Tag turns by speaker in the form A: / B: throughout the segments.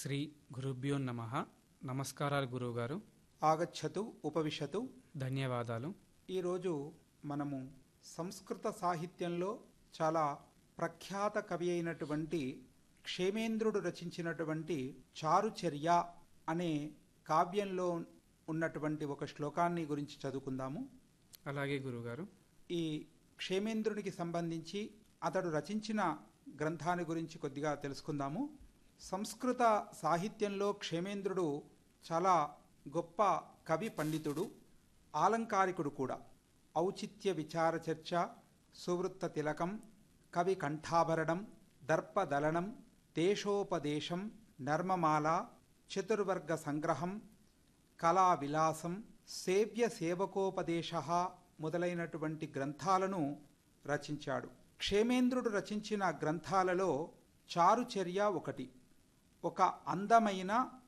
A: శ్రీ గురుభ్యో నమః. నమస్కారాలు గురువుగారు.
B: ఆగచ్చతు ఉపవిశతు.
A: ధన్యవాదాలు.
B: ఈరోజు మనము సంస్కృత సాహిత్యంలో చాలా ప్రఖ్యాత కవి అయినటువంటి క్షేమేంద్రుడు రచించినటువంటి చారుచర్య అనే కావ్యంలో ఉన్నటువంటి ఒక శ్లోకాన్ని గురించి చదువుకుందాము.
A: అలాగే గురువుగారు.
B: ఈ క్షేమేంద్రునికి సంబంధించి అతడు రచించిన గ్రంథాన్ని గురించి కొద్దిగా తెలుసుకుందాము. సంస్కృత సాహిత్యంలో క్షేమేంద్రుడు చాలా గొప్ప కవి పండితుడు, ఆలంకారికుడు కూడా. ఔచిత్య విచార చర్చ, సువృత్త తిలకం, కవి కంఠాభరణం, దర్పదలనం, దేశోపదేశం, నర్మమాల, చతుర్వర్గ సంగ్రహం, కళా విలాసం, సేవ్య సేవకోపదేశ మొదలైనటువంటి గ్రంథాలను రచించాడు. క్షేమేంద్రుడు రచించిన గ్రంథాలలో చారుచర్య ఒకటి. ఒక అందమైన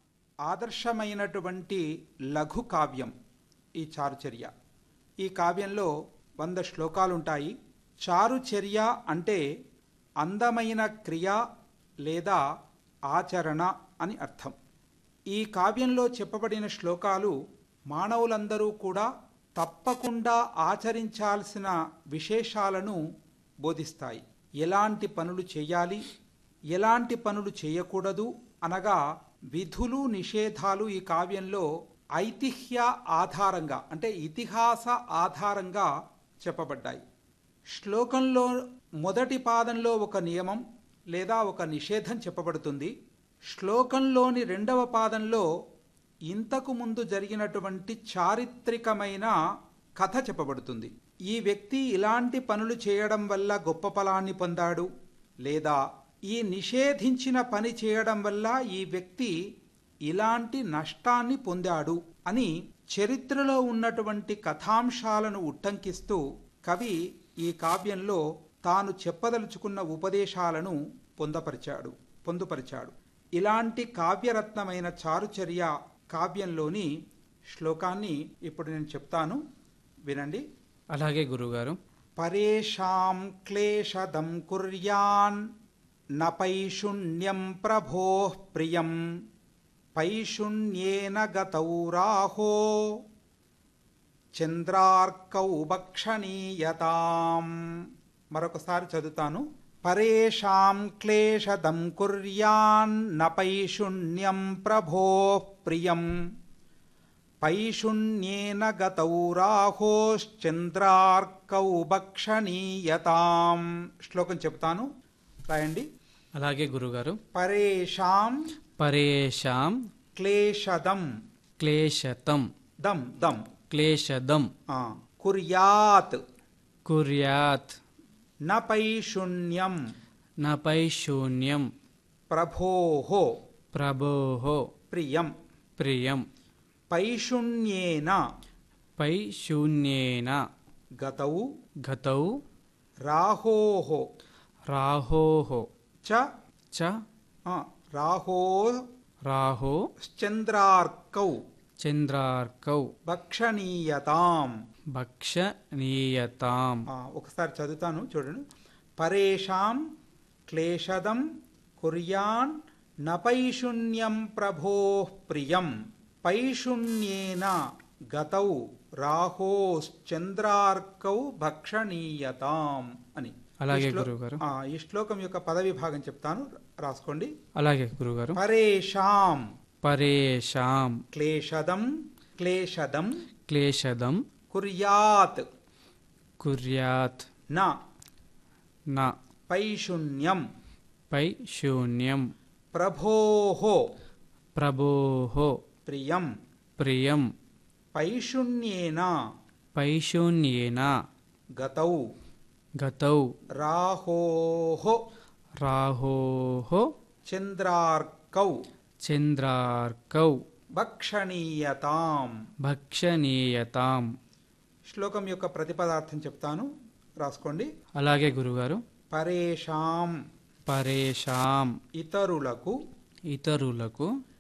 B: ఆదర్శమైనటువంటి లఘు కావ్యం ఈ చారుచర్య. ఈ కావ్యంలో 100 శ్లోకాలుంటాయి. చారుచర్య అంటే అందమైన క్రియ లేదా ఆచరణ అని అర్థం. ఈ కావ్యంలో చెప్పబడిన శ్లోకాలు మానవులందరూ కూడా తప్పకుండా ఆచరించాల్సిన విశేషాలను బోధిస్తాయి. ఎలాంటి పనులు చేయాలి, ఎలాంటి పనులు చేయకూడదు అనగా విధులు నిషేధాలు ఈ కావ్యంలో ఐతిహ్య ఆధారంగా అంటే ఇతిహాస ఆధారంగా చెప్పబడ్డాయి. శ్లోకంలో మొదటి పాదంలో ఒక నియమం లేదా ఒక నిషేధం చెప్పబడుతుంది. శ్లోకంలోని 2వ పాదంలో ఇంతకు ముందు జరిగినటువంటి చారిత్రికమైన కథ చెప్పబడుతుంది. ఈ వ్యక్తి ఇలాంటి పనులు చేయడం వల్ల గొప్ప ఫలాన్ని పొందాడు, లేదా ఈ నిషేధించిన పని చేయడం వల్ల ఈ వ్యక్తి ఇలాంటి నష్టాన్ని పొందాడు అని చరిత్రలో ఉన్నటువంటి కథాంశాలను ఉట్టంకిస్తూ కవి ఈ కావ్యంలో తాను చెప్పదలుచుకున్న ఉపదేశాలను పొందుపరిచాడు. ఇలాంటి కావ్యరత్నమైన చారుచర్య కావ్యంలోని శ్లోకాన్ని ఇప్పుడు నేను చెప్తాను, వినండి.
A: అలాగే గురువుగారు.
B: పరేషాం క్లేశదం కుర్యాన్ న పైశూన్యం ప్రభోః ప్రియం పైశూన్యేన గతౌ రాహో చంద్రార్కౌ భక్షణీయతాం. మరొకసారి చదువుతాను. పరేషాం క్లేశదం కుర్యాన్ న పైశూన్యం ప్రభోః ప్రియం పైశూన్యేన గతౌ రాహోశ్చంద్రార్కౌ భక్షణీయతాం. శ్లోకం చెప్తాను, రాయండి.
A: అలాగే గురుగారు.
B: పరేషాం క్లేశదం
A: క్లేశతం
B: క్లేశదం కుర్యాత్ న పైశూన్యం ప్రభోః ప్రియం పైశూన్యేన గతౌ రాహోః
A: చంద్రార్కౌ
B: భక్షణీయతాం. ఒకసారి చదువుతాను, చూడండి. పరేషాం క్లేశదం కుర్యాన్ న పైశూన్యం ప్రభోః ప్రియం పైశూన్యేన గతౌ రాహోశ్చంద్రార్కౌ భక్షణీయతాం అని.
A: అలాగే గురువుగారు.
B: ఈ శ్లోకం యొక్క పద విభాగం చెప్తాను, రాసుకోండి.
A: అలాగే గురువుగారు.
B: పరేషాం క్లేశదం కుర్యాత్ న పైశూన్యం ప్రభోః ప్రియం పైశూన్యేన గతౌ రాహోః చంద్రార్కౌ భక్షణీయతాం. శ్లోకం యొక్క ప్రతిపదార్థం చెప్తాను, రాసుకోండి.
A: అలాగే గురుగారు.
B: పరేషాం
A: ఇతరులకు